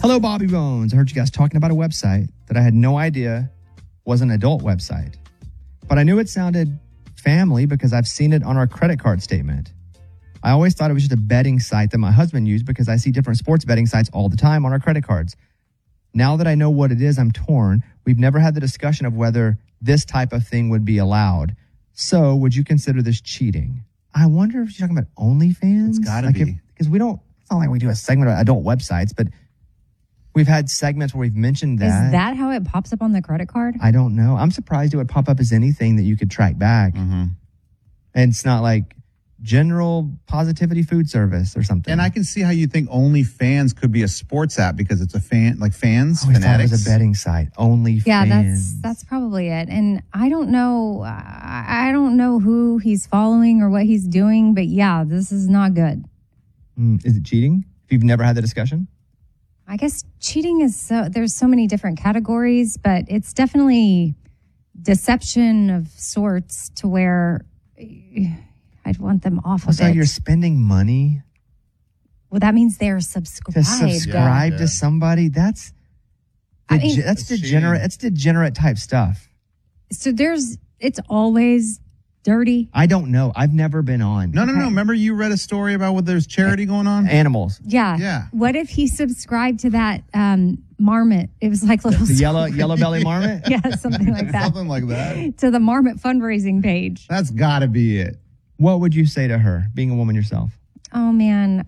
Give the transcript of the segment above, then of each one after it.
Hello, Bobby Bones. I heard you guys talking about a website that I had no idea was an adult website. But I knew it sounded family because I've seen it on our credit card statement. I always thought it was just a betting site that my husband used because I see different sports betting sites all the time on our credit cards. Now that I know what it is, I'm torn. We've never had the discussion of whether this type of thing would be allowed. So would you consider this cheating? I wonder if you're talking about OnlyFans. It's got to be. Because we don't, it's not like we do a segment of adult websites, but we've had segments where we've mentioned that. Is that how it pops up on the credit card? I don't know. I'm surprised it would pop up as anything that you could track back. Mm-hmm. And it's not like General Positivity Food Service or something. And I can see how you think OnlyFans could be a sports app because it's a fan, like fans, I thought it fanatics. was a betting site. OnlyFans. Yeah, that's probably it. And I don't know. I don't know who he's following or what he's doing, but yeah, this is not good. Is it cheating? If you've never had the discussion? I guess cheating is there's so many different categories, but it's definitely deception of sorts to where I'd want them off of So it. you're spending money Well, that means they're subscribed. to subscribe Yeah. to somebody? That's mean, that's cheating. degenerate. That's degenerate type stuff. So it's always dirty. I don't know. I've never been on. No. Remember you read a story about what there's charity going on? Animals. Yeah. Yeah. What if he subscribed to that marmot? It was like little The yellow belly marmot? yeah, something like that. Something like that. To the marmot fundraising page. That's got to be it. What would you say to her, being a woman yourself? Oh man,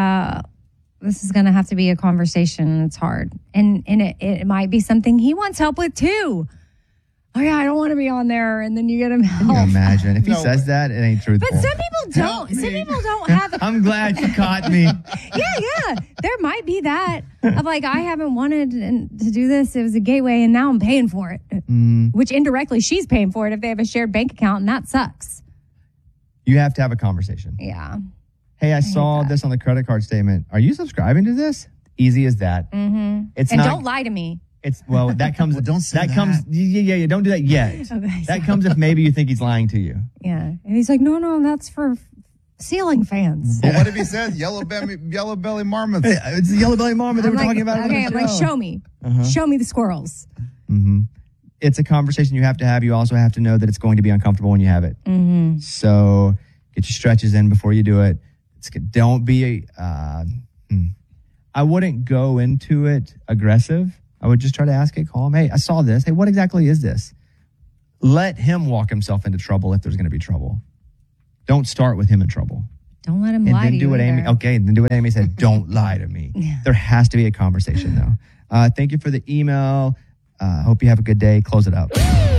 this is gonna have to be a conversation. It's hard, and it might be something he wants help with too. Oh yeah, I don't want to be on there, and then you get him Can you help. imagine? If he No. says that, it ain't truthful. But some people don't. Some people don't have. I'm glad you caught me. Yeah. There might be that of like I haven't wanted to do this. It was a gateway, and now I'm paying for it. Which indirectly she's paying for it if they have a shared bank account, and that sucks. You have to have a conversation. Yeah. Hey, I saw this on the credit card statement. Are you subscribing to this? Easy as that. Mm-hmm. It's And not. don't lie to me. It's that comes. Well, don't say that comes. that. Yeah. Don't do that yet. Okay. That comes if maybe you think he's lying to you. Yeah. And he's like, no, that's for ceiling fans. But what if he said yellow belly marmots? Hey, it's the yellow belly marmot that I'm we're like, talking about. on okay, the I'm like, show. show me. Show me the squirrels. It's a conversation you have to have. You also have to know that it's going to be uncomfortable when you have it. Mm-hmm. So get your stretches in before you do it. Don't be. I wouldn't go into it aggressive. I would just try to ask it calm. Hey, I saw this. Hey, what exactly is this? Let him walk himself into trouble if there's going to be trouble. Don't start with him in trouble. Don't let him And lie then to do you what Amy. either. Okay, then do what Amy said. Don't lie to me. Yeah. There has to be a conversation though. Thank you for the email. Hope you have a good day. Close it out.